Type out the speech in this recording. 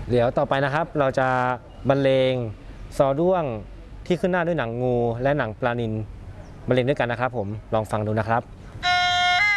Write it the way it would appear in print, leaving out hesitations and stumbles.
เดี๋ยวต่อไปนะครับเราจะบรรเลงซอด้วงที่ขึ้นหน้าด้วยหนังงูและหนังปลานิลบรรเลงด้วยกันนะครับผมลองฟังดูนะครับ